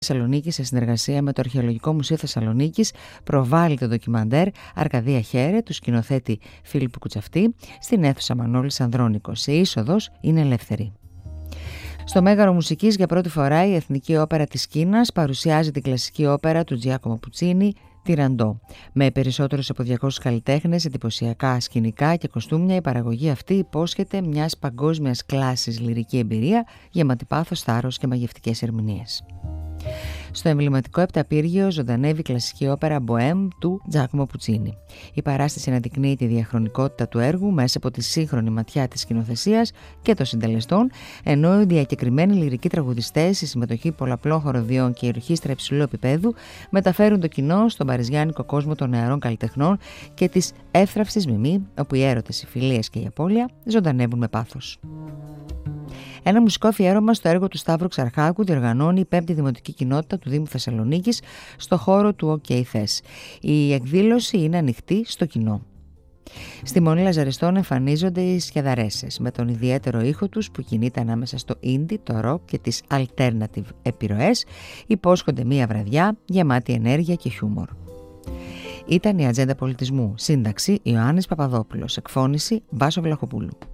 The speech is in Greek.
Θεσσαλονίκη, σε συνεργασία με το Αρχαιολογικό Μουσείο Θεσσαλονίκης, προβάλλει το ντοκιμαντέρ Αρκαδία Χέρε του σκηνοθέτη Φίλιππου Κουτσαυτή στην αίθουσα Μανώλης Ανδρώνικος. Η είσοδος είναι ελεύθερη. Στο Μέγαρο Μουσικής, για πρώτη φορά, η Εθνική Όπερα της Κίνας παρουσιάζει την κλασική όπερα του Τζιάκομο Πουτσίνι, τη Ραντό. Με περισσότερους από 200 καλλιτέχνες, εντυπωσιακά σκηνικά και κοστούμια, η παραγωγή αυτή υπόσχεται μιας παγκόσμιας κλάσης λυρική εμπειρία, γεμάτη πάθος, θάρρος και μαγευτικές ερμηνείες. Στο εμβληματικό επταπύργιο ζωντανεύει η κλασική όπερα Μποέμ του Τζάκομο Πουτσίνι. Η παράσταση αναδεικνύει τη διαχρονικότητα του έργου μέσα από τη σύγχρονη ματιά της σκηνοθεσίας και των συντελεστών, ενώ οι διακεκριμένοι λυρικοί τραγουδιστές, η συμμετοχή πολλαπλών χοροδίων και η ορχήστρα υψηλού επίπεδου μεταφέρουν το κοινό στον παριζιάνικο κόσμο των νεαρών καλλιτεχνών και της εύθραυστης μιμή, όπου οι έρωτες, οι φιλίες και η απώλεια ζωντανεύουν με πάθος. Ένα μουσικό αφιέρωμα στο έργο του Σταύρου Ξαρχάκου διοργανώνει η 5η Δημοτική Κοινότητα του Δήμου Θεσσαλονίκης στο χώρο του OK Θες. Η εκδήλωση είναι ανοιχτή στο κοινό. Στη Μονή Λαζαριστών εμφανίζονται οι Σχεδαρέσες με τον ιδιαίτερο ήχο τους που κινείται ανάμεσα στο indie, το rock και τις alternative επιρροές. Υπόσχονται μία βραδιά γεμάτη ενέργεια και χιούμορ. Ήταν η Ατζέντα Πολιτισμού. Σύνταξη Ιωάννης Παπαδόπουλος. Εκφώνηση Βάσο Βλαχοπούλου.